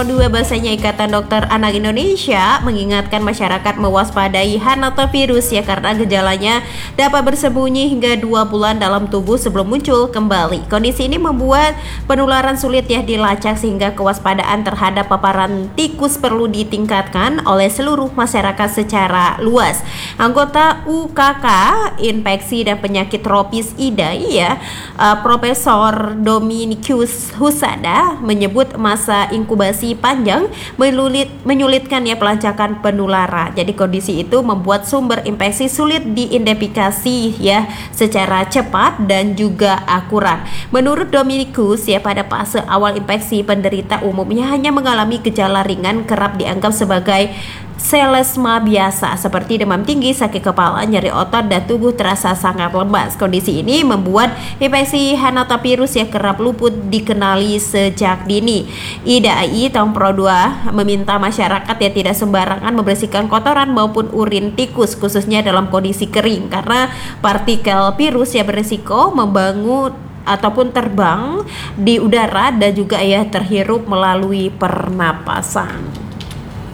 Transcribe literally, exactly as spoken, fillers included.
Dua bahasanya Ikatan Dokter Anak Indonesia mengingatkan masyarakat mewaspadai hantavirus ya karena gejalanya dapat bersembunyi hingga dua bulan dalam tubuh sebelum muncul kembali. Kondisi ini membuat penularan sulit ya dilacak sehingga kewaspadaan terhadap paparan tikus perlu ditingkatkan oleh seluruh masyarakat secara luas. Anggota U K K Infeksi dan Penyakit Tropis I D A I ya, uh, Profesor Dominikus Husada menyebut masa inkubasi panjang melulit, menyulitkan ya pelacakan penularan. Jadi kondisi itu membuat sumber infeksi sulit diidentifikasi ya secara cepat dan juga akurat. Menurut Dominikus ya, pada fase awal infeksi penderita umumnya hanya mengalami gejala ringan kerap dianggap sebagai selesma biasa seperti demam tinggi, sakit kepala, nyeri otot, dan tubuh terasa sangat lemas. Kondisi ini membuat infeksi hantavirus yang kerap luput dikenali sejak dini. I D A I tahun Pro dua meminta masyarakat yang tidak sembarangan membersihkan kotoran maupun urin tikus khususnya dalam kondisi kering karena partikel virus yang berisiko membangun ataupun terbang di udara dan juga ya terhirup melalui pernapasan.